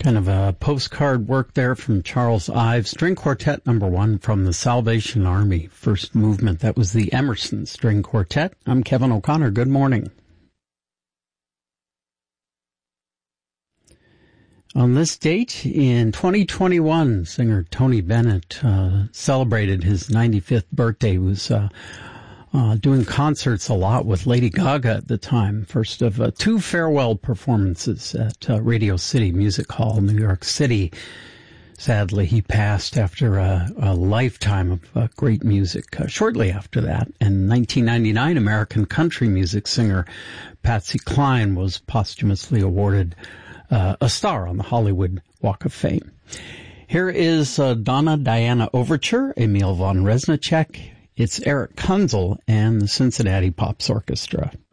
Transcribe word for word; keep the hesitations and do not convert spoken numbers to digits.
Kind of a postcard work there from Charles Ives. String Quartet number one from the Salvation Army. First movement. That was the Emerson String Quartet. I'm Kevin O'Connor. Good morning. On this date in twenty twenty-one, singer Tony Bennett uh, celebrated his ninety-fifth birthday. He was uh, uh, doing concerts a lot with Lady Gaga at the time. First of uh, two farewell performances at uh, Radio City Music Hall, New York City. Sadly, he passed after a, a lifetime of uh, great music. Uh, shortly after that, in nineteen ninety-nine, American country music singer Patsy Cline was posthumously awarded Uh, a star on the Hollywood Walk of Fame. Here is uh, Donna Diana Overture, Emil von Reznicek. It's Eric Kunzel and the Cincinnati Pops Orchestra.